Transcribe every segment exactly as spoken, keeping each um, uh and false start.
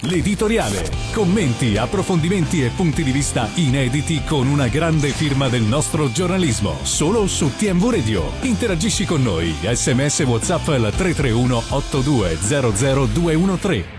L'editoriale. Commenti, approfondimenti e punti di vista inediti con una grande firma del nostro giornalismo. Solo su T M V Radio. Interagisci con noi. S M S WhatsApp al tre tre uno otto due zero zero due uno tre.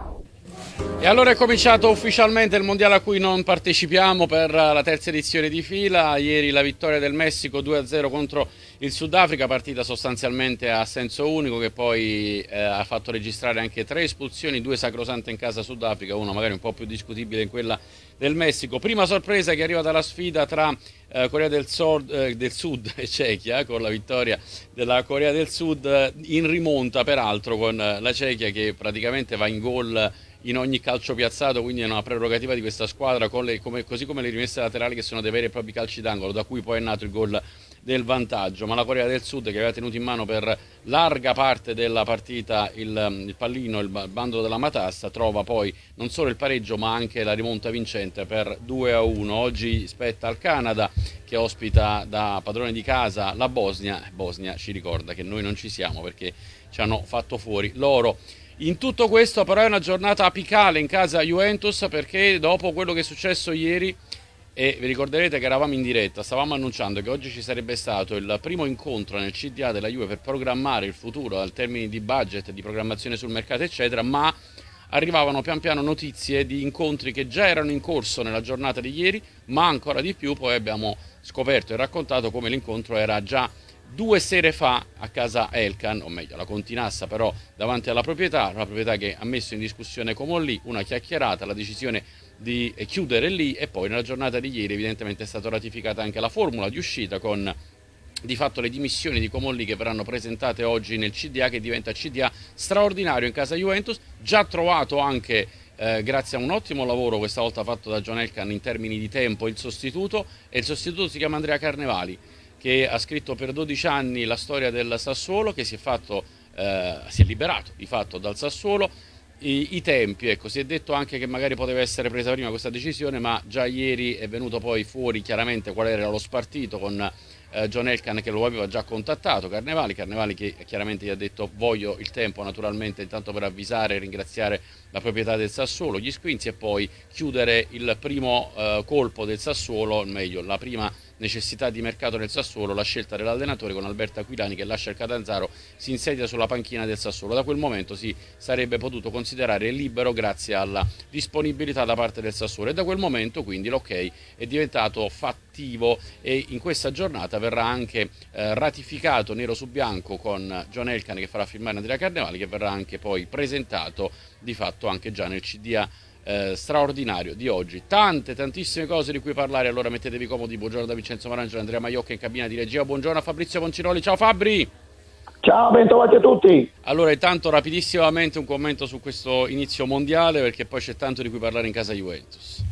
E allora è cominciato ufficialmente il mondiale a cui non partecipiamo per la terza edizione di fila. Ieri la vittoria del Messico due a zero contro il Sudafrica, partita sostanzialmente a senso unico che poi eh, ha fatto registrare anche tre espulsioni, due sacrosante in casa Sudafrica, una magari un po' più discutibile in quella del Messico. Prima sorpresa che arriva dalla sfida tra eh, Corea del Sud, eh, del Sud e Cechia, con la vittoria della Corea del Sud in rimonta peraltro con la Cechia che praticamente va in gol in ogni calcio piazzato, quindi è una prerogativa di questa squadra, con le, come, così come le rimesse laterali che sono dei veri e propri calci d'angolo, da cui poi è nato il gol del vantaggio. Ma la Corea del Sud, che aveva tenuto in mano per larga parte della partita il, il pallino, il bandolo della matassa, trova poi non solo il pareggio ma anche la rimonta vincente per due a uno. Oggi spetta al Canada, che ospita da padrone di casa la Bosnia. Bosnia ci ricorda che noi non ci siamo perché ci hanno fatto fuori loro. In tutto questo però è una giornata apicale in casa Juventus, perché dopo quello che è successo ieri, e vi ricorderete che eravamo in diretta, stavamo annunciando che oggi ci sarebbe stato il primo incontro nel C D A della Juve per programmare il futuro al termine di budget, di programmazione sul mercato eccetera, ma arrivavano pian piano notizie di incontri che già erano in corso nella giornata di ieri, ma ancora di più poi abbiamo scoperto e raccontato come l'incontro era già due sere fa a casa Elkan, o meglio la Continassa però davanti alla proprietà, una proprietà che ha messo in discussione Comolli, una chiacchierata, la decisione di chiudere lì, e poi nella giornata di ieri evidentemente è stata ratificata anche la formula di uscita con di fatto le dimissioni di Comolli che verranno presentate oggi nel C D A, che diventa C D A straordinario in casa Juventus, già trovato anche eh, grazie a un ottimo lavoro questa volta fatto da John Elkann in termini di tempo il sostituto, e il sostituto si chiama Andrea Carnevali, che ha scritto per dodici anni la storia del Sassuolo, che si è fatto eh, si è liberato di fatto dal Sassuolo. I, i tempi, ecco, si è detto anche che magari poteva essere presa prima questa decisione, ma già ieri è venuto poi fuori chiaramente qual era lo spartito con eh, John Elkann, che lo aveva già contattato Carnevali, Carnevali che chiaramente gli ha detto voglio il tempo naturalmente intanto per avvisare e ringraziare la proprietà del Sassuolo, gli Squinzi, e poi chiudere il primo eh, colpo del Sassuolo, meglio la prima necessità di mercato del Sassuolo, la scelta dell'allenatore con Alberto Aquilani che lascia il Catanzaro, si insedia sulla panchina del Sassuolo. Da quel momento si sarebbe potuto considerare libero grazie alla disponibilità da parte del Sassuolo, e da quel momento quindi l'ok è diventato fattivo, e in questa giornata verrà anche eh, ratificato nero su bianco con John Elkann che farà firmare Andrea Carnevali, che verrà anche poi presentato di fatto anche già nel C D A Eh, straordinario di oggi. Tante, tantissime cose di cui parlare, allora mettetevi comodi. Buongiorno da Vincenzo Marangelo, Andrea Maiocca in cabina di regia. Buongiorno a Fabrizio Conciroli. Ciao Fabri! Ciao, bentrovati a tutti! Allora, intanto rapidissimamente un commento su questo inizio mondiale, perché poi c'è tanto di cui parlare in casa Juventus.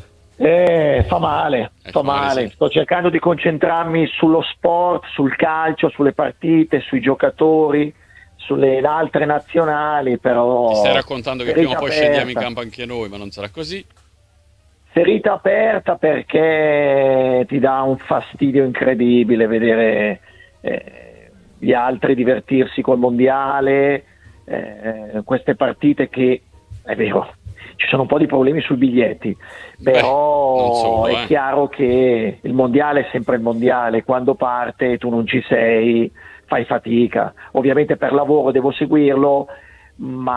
Eh, fa male, eh, fa fa male, male. sì. Sto cercando di concentrarmi sullo sport, sul calcio, sulle partite, sui giocatori, sulle altre nazionali, però... Ti stai raccontando che prima o poi aperta. scendiamo in campo anche noi, ma non sarà così? Ferita aperta, perché ti dà un fastidio incredibile vedere eh, gli altri divertirsi col mondiale, eh, queste partite che, è vero, ci sono un po' di problemi sui biglietti, però Beh, solo, è eh. chiaro che il mondiale è sempre il mondiale, quando parte tu non ci sei, fai fatica, ovviamente per lavoro devo seguirlo, ma